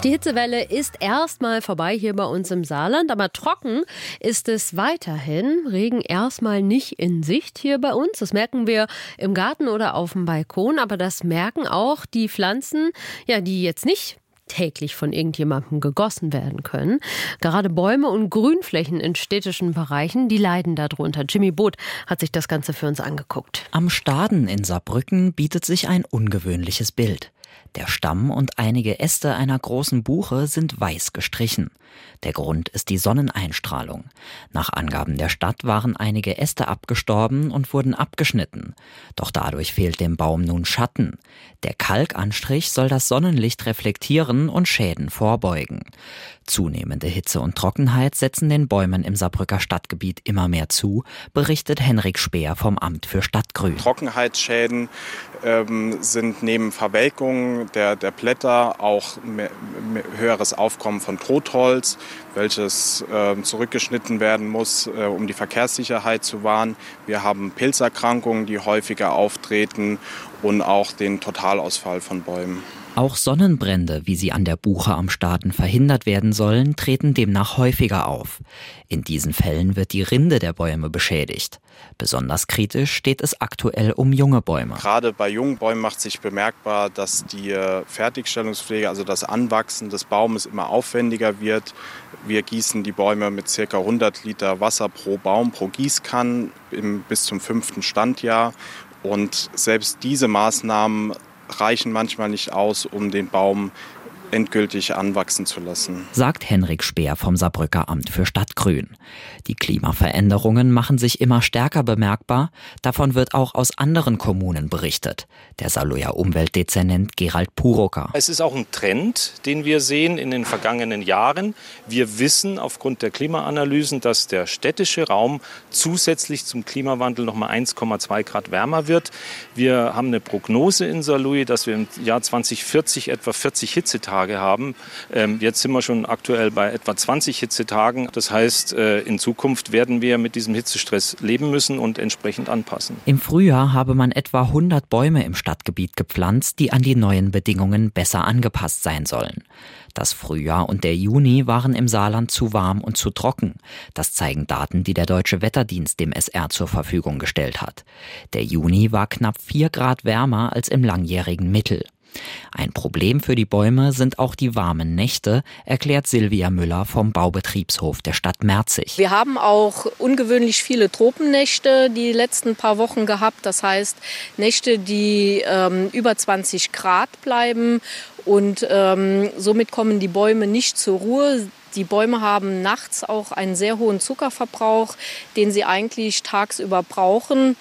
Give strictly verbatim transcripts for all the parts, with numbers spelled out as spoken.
Die Hitzewelle ist erstmal vorbei hier bei uns im Saarland, aber trocken ist es weiterhin. Regen erstmal nicht in Sicht hier bei uns. Das merken wir im Garten oder auf dem Balkon, aber das merken auch die Pflanzen, ja, die jetzt nicht täglich von irgendjemandem gegossen werden können. Gerade Bäume und Grünflächen in städtischen Bereichen, die leiden darunter. Jimmy Boot hat sich das Ganze für uns angeguckt. Am Staden in Saarbrücken bietet sich ein ungewöhnliches Bild. Der Stamm und einige Äste einer großen Buche sind weiß gestrichen. Der Grund ist die Sonneneinstrahlung. Nach Angaben der Stadt waren einige Äste abgestorben und wurden abgeschnitten. Doch dadurch fehlt dem Baum nun Schatten. Der Kalkanstrich soll das Sonnenlicht reflektieren und Schäden vorbeugen. Zunehmende Hitze und Trockenheit setzen den Bäumen im Saarbrücker Stadtgebiet immer mehr zu, berichtet Henrik Speer vom Amt für Stadtgrün. Trockenheitsschäden ähm, sind neben Verwelkung der, der Blätter auch mehr, mehr, höheres Aufkommen von Totholz, welches äh, zurückgeschnitten werden muss, äh, um die Verkehrssicherheit zu wahren. Wir haben Pilzerkrankungen, die häufiger auftreten und auch den Totalausfall von Bäumen. Auch Sonnenbrände, wie sie an der Buche am Staden verhindert werden sollen, treten demnach häufiger auf. In diesen Fällen wird die Rinde der Bäume beschädigt. Besonders kritisch steht es aktuell um junge Bäume. Gerade bei jungen Bäumen macht sich bemerkbar, dass die Fertigstellungspflege, also das Anwachsen des Baumes, immer aufwendiger wird. Wir gießen die Bäume mit ca. hundert Liter Wasser pro Baum, pro Gießkanne im, bis zum fünften Standjahr. Und selbst diese Maßnahmen reichen manchmal nicht aus, um den Baum endgültig anwachsen zu lassen, sagt Henrik Speer vom Saarbrücker Amt für Stadtgrün. Die Klimaveränderungen machen sich immer stärker bemerkbar. Davon wird auch aus anderen Kommunen berichtet. Der Saarlouer Umweltdezernent Gerald Purocker. Es ist auch ein Trend, den wir sehen in den vergangenen Jahren. Wir wissen aufgrund der Klimaanalysen, dass der städtische Raum zusätzlich zum Klimawandel noch mal eins Komma zwei Grad wärmer wird. Wir haben eine Prognose in Saarlouis, dass wir im Jahr zwanzig vierzig etwa vierzig Hitzetage haben. Jetzt sind wir schon aktuell bei etwa zwanzig Hitzetagen. Das heißt, in Zukunft werden wir mit diesem Hitzestress leben müssen und entsprechend anpassen. Im Frühjahr habe man etwa hundert Bäume im Stadtgebiet gepflanzt, die an die neuen Bedingungen besser angepasst sein sollen. Das Frühjahr und der Juni waren im Saarland zu warm und zu trocken. Das zeigen Daten, die der Deutsche Wetterdienst dem S R zur Verfügung gestellt hat. Der Juni war knapp vier Grad wärmer als im langjährigen Mittel. Ein Problem für die Bäume sind auch die warmen Nächte, erklärt Silvia Müller vom Baubetriebshof der Stadt Merzig. Wir haben auch ungewöhnlich viele Tropennächte die letzten paar Wochen gehabt. Das heißt Nächte, die ähm, über zwanzig Grad bleiben und ähm, somit kommen die Bäume nicht zur Ruhe. Die Bäume haben nachts auch einen sehr hohen Zuckerverbrauch, den sie eigentlich tagsüber brauchen.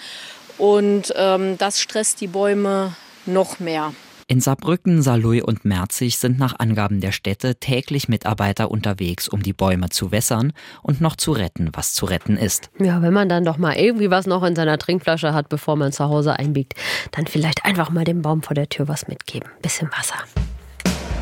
Und ähm, das stresst die Bäume noch mehr. In Saarbrücken, Saarlouis und Merzig sind nach Angaben der Städte täglich Mitarbeiter unterwegs, um die Bäume zu wässern und noch zu retten, was zu retten ist. Ja, wenn man dann doch mal irgendwie was noch in seiner Trinkflasche hat, bevor man zu Hause einbiegt, dann vielleicht einfach mal dem Baum vor der Tür was mitgeben. Bisschen Wasser.